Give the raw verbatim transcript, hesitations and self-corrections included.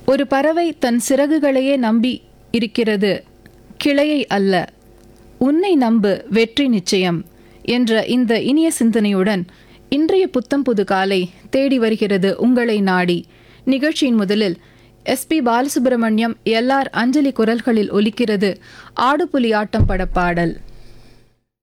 ஒரு பறவை தன் சிறகுகளையே நம்பி இருக்கிறது, கிளையை அல்ல. உன்னை நம்பு, வெற்றி நிச்சயம் என்ற இந்த இனிய சிந்தனையுடன் இன்றைய புத்தம் புது காலை தேடி வருகிறது உங்களை நாடி. நிகழ்ச்சியின் முதலில் S B Balasubramaniam, L R அஞ்சலி குரல்களில் ஒலிக்கிறது ஆடுபுலி ஆட்டம் பட பாடல்.